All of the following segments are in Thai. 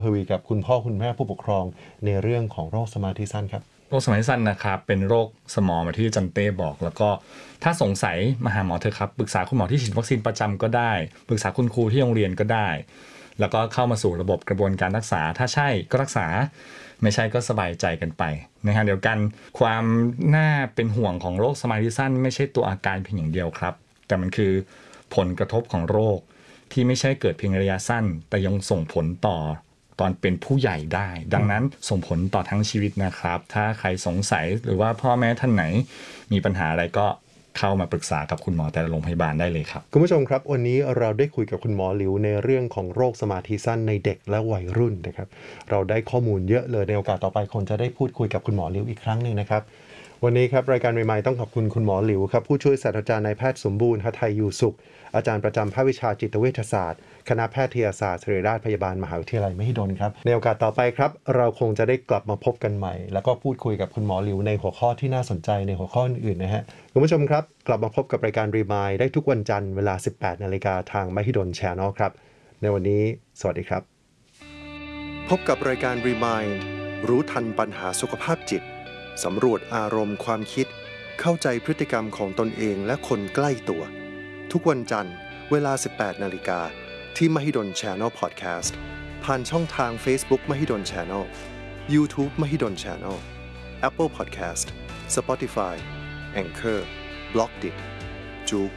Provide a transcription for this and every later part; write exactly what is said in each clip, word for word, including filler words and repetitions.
คุยกับคุณพ่อคุณแม่ผู้ปกครองในเรื่องของโรคสมาธิสั้นครับโรคสมาธิสั้นนะครับเป็นโรคสมองที่อาจารย์เต้บอกแล้วก็ถ้าสงสัยมาหาหมอเถอะครับปรึกษาคุณหมอที่ฉีดวัคซีนประจำก็ได้ปรึกษาคุณครูที่โรงเรียนก็ได้แล้วก็เข้ามาสู่ระบบกระบวนการรักษาถ้าใช่ก็รักษาไม่ใช่ก็สบายใจกันไปนะฮะเดียวกันความน่าเป็นห่วงของโรคสมาธิสั้นไม่ใช่ตัวอาการเพียงอย่างเดียวครับแต่มันคือผลกระทบของโรคที่ไม่ใช่เกิดเพียงระยะสั้นแต่ยังส่งผลต่อตอนเป็นผู้ใหญ่ได้ดังนั้นส่งผลต่อทั้งชีวิตนะครับถ้าใครสงสัยหรือว่าพ่อแม่ท่านไหนมีปัญหาอะไรก็เข้ามาปรึกษากับคุณหมอแต่ละโรงพยาบาลได้เลยครับคุณผู้ชมครับวันนี้เราได้คุยกับคุณหมอหลิวในเรื่องของโรคสมาธิสั้นในเด็กและวัยรุ่นนะครับเราได้ข้อมูลเยอะเลยในโอกาสต่อไปคงจะได้พูดคุยกับคุณหมอหลิวอีกครั้งหนึ่งนะครับวันนี้ครับรายการใหม่ๆต้องขอบคุณคุณหมอหลิวครับผู้ช่วยศาสตราจารย์นายแพทย์สมบูรณ์หทัยอยู่สุขอาจารย์ประจำภาควิชาจิตเวชศาสตร์คณะแพทยศาสตร์ศิริราชพยาบาลมหาวิทยาลัยมหิดลครับในโอกาสต่อไปครับเราคงจะได้กลับมาพบกันใหม่แล้วก็พูดคุยกับคุณหมอหลิวในหัวข้อที่น่าสนใจในหัวข้ออื่นๆนะฮะคุณผู้ชมครับกลับมาพบกับรายการรีมายได้ทุกวันจันทร์เวลา สิบแปดนาฬิกา นทางมหิดล Channel ครับในวันนี้สวัสดีครับพบกับรายการรีมายรู้ทันปัญหาสุขภาพจิตสำรวจอารมณ์ความคิดเข้าใจพฤติกรรมของตนเองและคนใกล้ตัวทุกวันจันทร์เวลา สิบแปดนาฬิกา นที่มหิดล Channel Podcast ผ่านช่องทาง Facebook มหิดล Channel YouTube มหิดล Channel Apple Podcast Spotify Anchor Blockdit Joox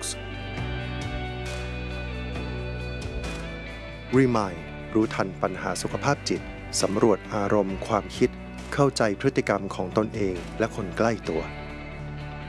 Remind รู้ทันปัญหาสุขภาพจิตสำรวจอารมณ์ความคิดเข้าใจพฤติกรรมของตนเองและคนใกล้ตัว